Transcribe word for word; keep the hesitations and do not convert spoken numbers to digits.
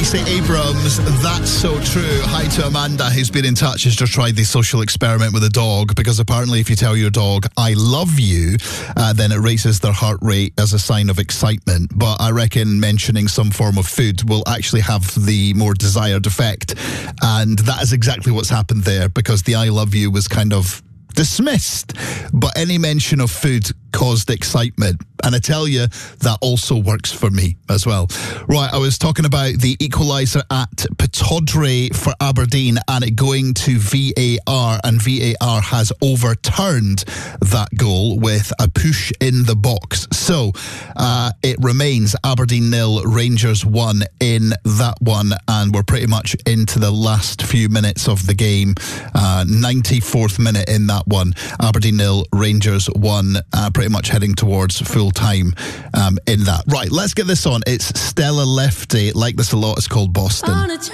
Stacey Abrams, that's so true. Hi to Amanda, who's been in touch, has just tried the social experiment with a dog, because apparently if you tell your dog, I love you, uh, then it raises their heart rate as a sign of excitement. But I reckon mentioning some form of food will actually have the more desired effect. And that is exactly what's happened there, because the I love you was kind of dismissed, but any mention of food caused excitement, and I tell you, that also works for me as well. Right, I was talking about the equaliser at Pittodrie for Aberdeen and it going to V A R, and V A R has overturned that goal with a push in the box. So uh, it remains Aberdeen nil, Rangers one in that one, and we're pretty much into the last few minutes of the game. Uh, ninety-fourth minute in that one. Aberdeen nil, Rangers one, uh, pretty much heading towards full time um, in that. Right, let's get this on. It's Stella Lefty. Like this a lot. It's called Boston.